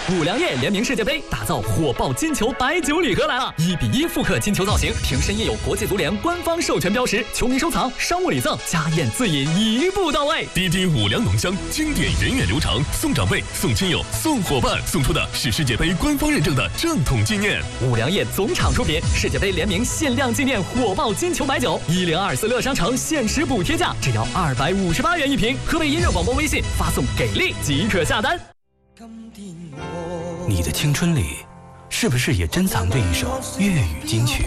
五粮液联名世界杯，打造火爆金球白酒礼盒来了！1:1复刻金球造型，瓶身印有国际足联官方授权标识，球迷收藏、商务礼赠、家宴自饮一步到位。 滴滴五粮浓香，经典源远流长，送长辈、送亲友、送伙伴，送出的是世界杯官方认证的正统纪念。 五粮液总厂出品，世界杯联名限量纪念火爆金球白酒，1024乐商城限时补贴价，只要258元一瓶。河北音乐广播微信发送给力即可下单。 你的青春里，是不是也珍藏着一首粤语金曲？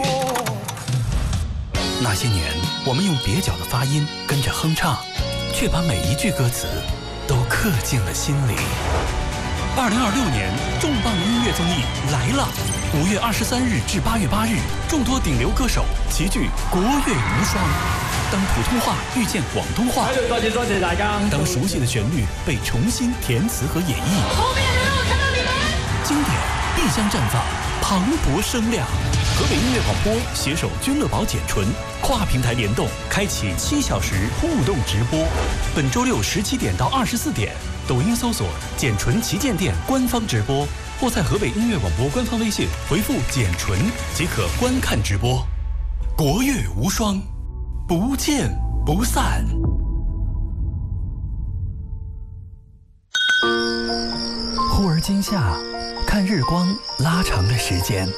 那些年，我们用蹩脚的发音跟着哼唱，却把每一句歌词都刻进了心里。2026年重磅音乐综艺来了！5月23日至8月8日，众多顶流歌手齐聚国乐无双。当普通话遇见广东话， 多謝大家。 当熟悉的旋律被重新填词和演绎， 后面的人我看到你们。 经典必将绽放，磅礴声量。河北音乐广播携手君乐宝简纯，跨平台联动，开启7小时互动直播。本周六17点到24点，抖音搜索“简纯旗舰店”官方直播，或在河北音乐广播官方微信回复“简纯”即可观看直播。国乐无双，不见不散。忽而今夏，看日光拉长了时间，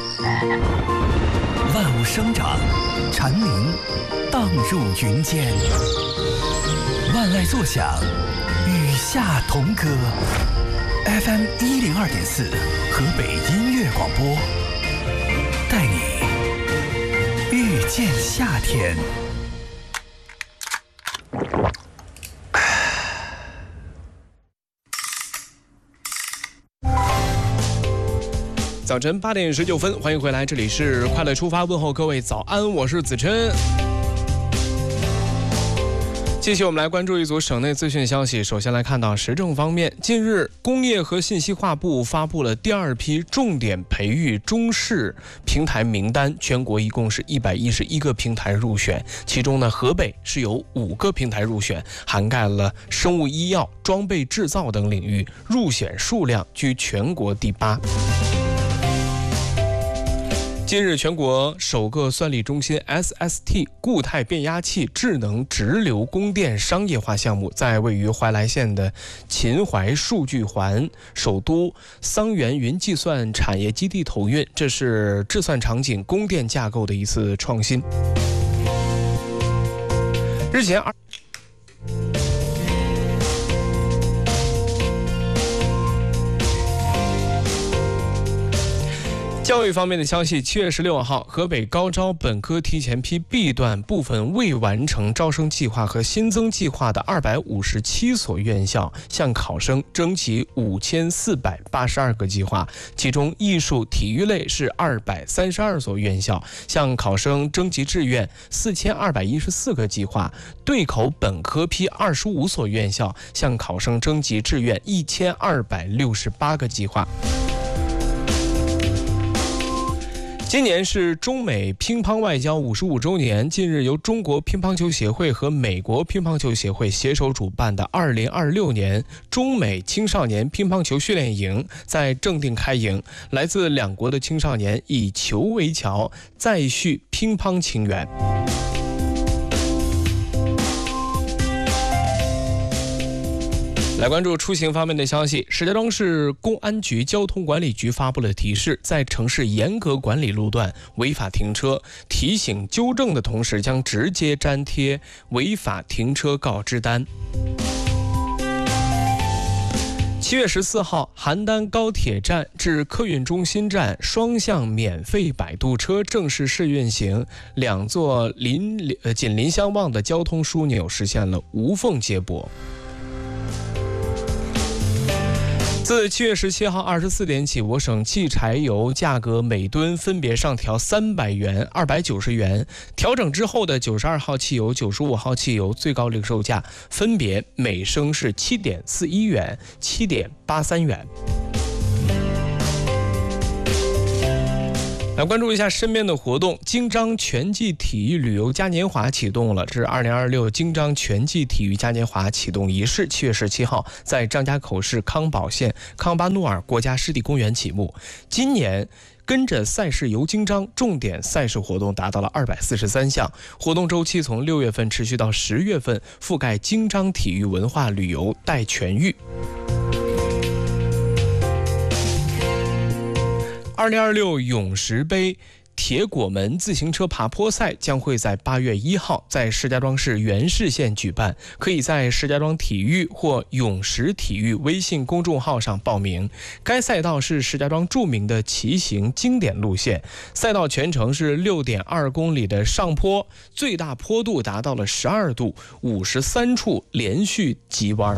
万物生长，蝉鸣荡入云间，万籁作响，与夏同歌。FM 102.4，河北音乐广播，带你遇见夏天。 早晨8点19分，欢迎回来，这里是快乐出发，问候各位早安，我是子琛。继续我们来关注一组省内资讯消息。首先来看到时政方面，近日工业和信息化部发布了第2批重点培育中试平台名单，全国一共是111个平台入选，其中呢，河北是有5个平台入选，涵盖了生物医药、装备制造等领域，入选数量居全国第8。近日，全国首个算力中心 SST 固态变压器智能直流供电商业化项目在位于怀来县的秦淮数据环首都桑园云计算产业基地投运，这是智算场景供电架构的一次创新。日前教育方面的消息，7月16号，河北高招本科提前批 B 段部分未完成招生计划和新增计划的257所院校向考生征集5482个计划，其中艺术体育类是232所院校向考生征集志愿4214个计划，对口本科批25所院校向考生征集志愿1268个计划。今年是中美乒乓外交55周年，近日由中国乒乓球协会和美国乒乓球协会携手主办的2026年中美青少年乒乓球训练营在正定开营，来自两国的青少年以球为桥，再续乒乓情缘。来关注出行方面的消息，石家庄市公安局交通管理局发布了提示，在城市严格管理路段违法停车，提醒纠正的同时将直接粘贴违法停车告知单。7月14号，邯郸高铁站至客运中心站双向免费摆渡车正式试运行，2座紧邻相望的交通枢纽实现了无缝接驳。自7月17号24点起，我省汽柴油价格每吨分别上调300元、290元，调整之后的92号汽油、95号汽油最高零售价分别每升是7.41元、7.83元。 来关注一下身边的活动，京张全季体育旅游嘉年华启动了。这是2026京张全季体育嘉年华启动仪式，7月17号在张家口市康保县康巴努尔国家湿地公园启幕。今年跟着赛事游京张，重点赛事活动达到了243项，活动周期从6月份持续到10月份，覆盖京张体育文化旅游带全域。2026永石杯铁果门自行车爬坡赛将会在8月1号在石家庄市元市县举办，可以在石家庄体育或永石体育微信公众号上报名。该赛道是石家庄著名的骑行经典路线，赛道全程是6.2公里的上坡，最大坡度达到了12度，53处连续急弯。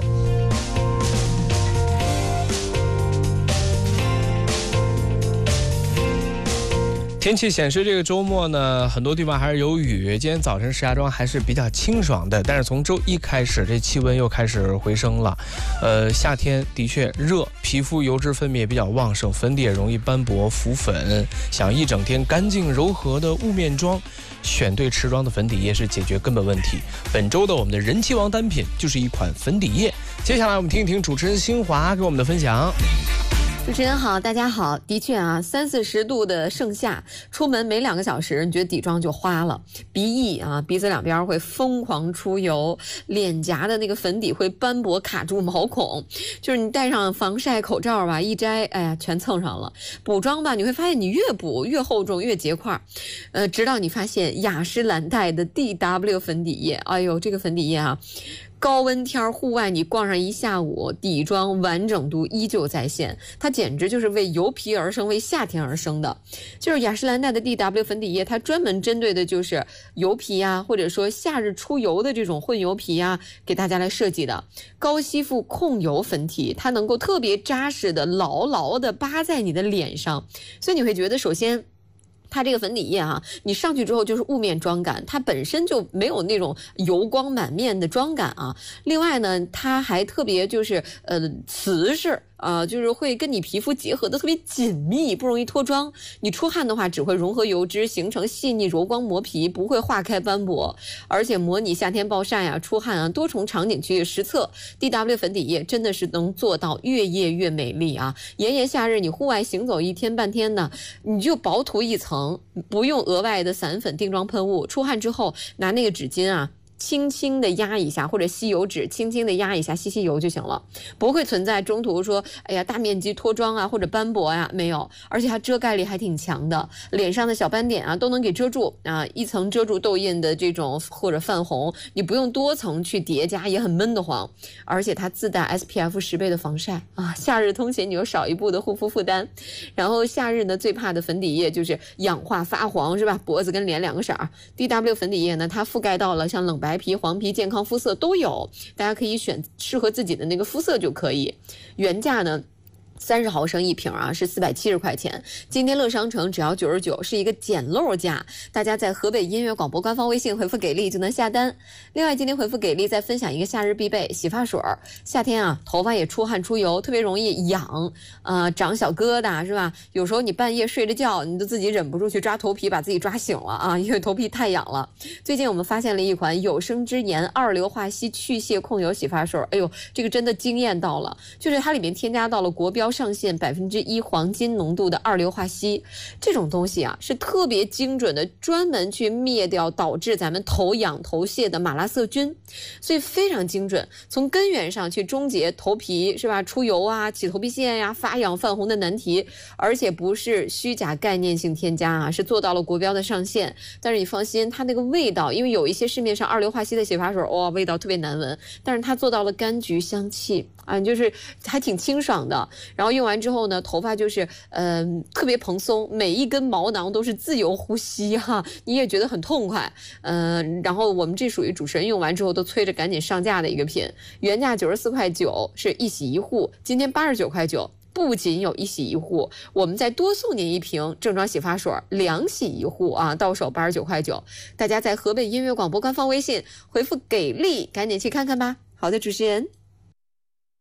天气显示，这个周末呢，很多地方还是有雨。今天早晨石家庄还是比较清爽的，但是从周一开始，这气温又开始回升了。夏天的确热，皮肤油脂分泌也比较旺盛，粉底也容易斑驳浮粉。想一整天干净柔和的雾面妆，选对持妆的粉底液是解决根本问题。本周的我们的人气王单品就是一款粉底液。接下来我们听一听主持人新华给我们的分享。 主持人好，大家好。的确啊，30-40度的盛夏，出门没2个小时，你觉得底妆就花了，鼻翼啊，鼻子两边会疯狂出油，脸颊的那个粉底会斑驳卡住毛孔，就是你戴上防晒口罩吧，一摘，哎呀，全蹭上了。补妆吧，你会发现你越补越厚重，越结块，直到你发现雅诗兰黛的 DW 粉底液，哎呦，这个粉底液啊。高温天户外你逛上一下午，底妆完整度依旧在线，它简直就是为油皮而生，为夏天而生的。就是雅诗兰黛的 DW 粉底液，它专门针对的就是油皮啊，或者说夏日出油的这种混油皮啊，给大家来设计的高吸附控油粉体，它能够特别扎实的牢牢的扒在你的脸上，所以你会觉得首先它这个粉底液啊，你上去之后就是雾面妆感，它本身就没有那种油光满面的妆感啊。另外呢，它还特别就是瓷实。就是会跟你皮肤结合的特别紧密，不容易脱妆。你出汗的话，只会融合油脂，形成细腻柔光磨皮，不会化开斑驳。而且模拟夏天暴晒啊、出汗啊，多重场景去实测 DW 粉底液真的是能做到越夜越美丽啊！炎炎夏日，你户外行走一天半天的，你就薄涂一层，不用额外的散粉定妆喷雾。出汗之后，拿那个纸巾啊。轻轻的压一下，或者吸油纸轻轻的压一下，吸油就行了，不会存在中途说哎呀大面积脱妆啊或者斑驳呀，没有。而且它遮盖力还挺强的，脸上的小斑点啊都能给遮住啊，一层遮住痘印的这种或者泛红，你不用多层去叠加，也很闷得慌。而且它自带 SPF 10倍的防晒啊，夏日通勤你又少一步的护肤负担。然后夏日呢最怕的粉底液就是氧化发黄，是吧？脖子跟脸两个色儿。DW 粉底液呢，它覆盖到了像冷白皮、黄皮、健康肤色都有，大家可以选适合自己的那个肤色就可以。原价呢30毫升一瓶啊，是470块钱。今天乐商城只要99，是一个捡漏价。大家在河北音乐广播官方微信回复给力就能下单。另外，今天回复给力再分享一个夏日必备洗发水。夏天啊，头发也出汗出油，特别容易痒，长小疙瘩是吧？有时候你半夜睡着觉，你都自己忍不住去抓头皮，把自己抓醒了啊，因为头皮太痒了。最近我们发现了一款有生之年2硫化硒去屑控油洗发水，哎呦，这个真的惊艳到了，就是它里面添加到了国标上限1%黄金浓度的2硫化硒，这种东西啊是特别精准的，专门去灭掉导致咱们头痒头屑的马拉色菌，所以非常精准，从根源上去终结头皮是吧出油啊、起头皮屑呀、发痒泛红的难题，而且不是虚假概念性添加啊，是做到了国标的上限。但是你放心，它那个味道，因为有一些市面上2硫化硒的洗发水，哇，味道特别难闻，但是它做到了柑橘香气啊，就是还挺清爽的。然后用完之后呢，头发就是特别蓬松，每一根毛囊都是自由呼吸哈，你也觉得很痛快。然后我们这属于主持人用完之后都催着赶紧上架的一个品，原价94.9块，是一洗一护，今天89.9块。不仅有一洗一护，我们再多送您一瓶正装洗发水，2洗一护啊，到手89.9块。大家在河北音乐广播官方微信回复给力，赶紧去看看吧。好的，主持人。